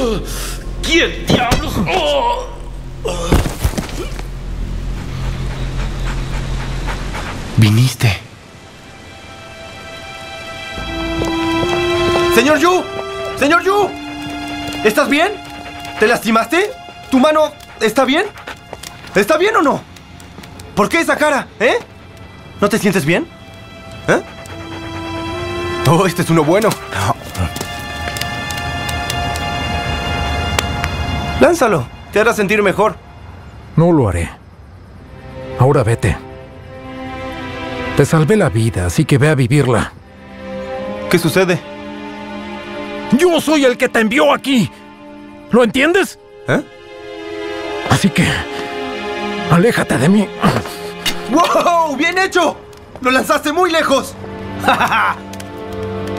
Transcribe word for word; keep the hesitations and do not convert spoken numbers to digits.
¿Quién diablos? Oh. Viniste. ¡Señor Yu! ¡Señor Yu! ¿Estás bien? ¿Te lastimaste? ¿Tu mano está bien? ¿Está bien o no? ¿Por qué esa cara, eh? ¿No te sientes bien? ¿Eh? Oh, este es uno bueno. Lánzalo. Te hará sentir mejor. No lo haré. Ahora vete. Te salvé la vida, así que ve a vivirla. ¿Qué sucede? Yo soy el que te envió aquí. ¿Lo entiendes? ¿Eh? Así que... aléjate de mí. ¡Wow! ¡Bien hecho! ¡Lo lanzaste muy lejos!